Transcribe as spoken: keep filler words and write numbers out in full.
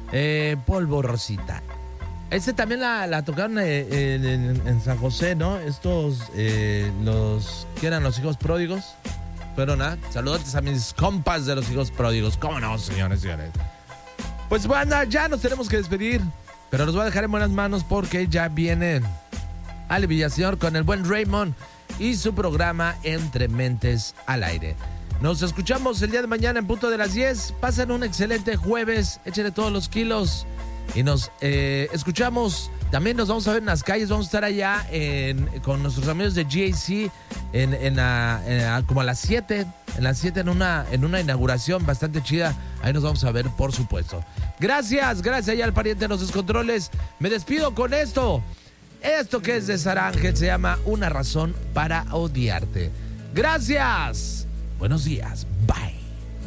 Eh, Polvo Rosita. Este también la, la tocaron eh, en, en, en San José, ¿no? Estos, eh, los, ¿qué eran los hijos pródigos? Pero nada, saludos a mis compas de los hijos pródigos. ¿Cómo no, señores, señores? Pues banda, ya nos tenemos que despedir, pero los voy a dejar en buenas manos porque ya viene Ale Villaseñor con el buen Raymond y su programa Entre Mentes al Aire. Nos escuchamos el día de mañana en punto de las diez. Pasen un excelente jueves, échenle todos los kilos. Y nos eh, escuchamos, también nos vamos a ver en las calles, vamos a estar allá en, con nuestros amigos de G A C en, en, la, en la, como a las siete, en las siete en una, en una inauguración bastante chida, ahí nos vamos a ver por supuesto. Gracias, gracias allá al pariente de los descontroles, me despido con esto, esto que es de Sara Ángel se llama Una Razón para Odiarte. Gracias, buenos días, bye.